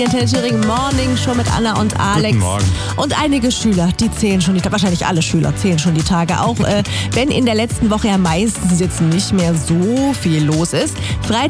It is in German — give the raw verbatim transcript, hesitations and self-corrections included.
Thüringen Morning Show mit Anna und Alex. Guten Morgen. Und einige Schüler, die zählen schon, die, wahrscheinlich alle Schüler zählen schon die Tage. Auch äh, wenn in der letzten Woche ja meistens jetzt nicht mehr so viel los ist. Freitag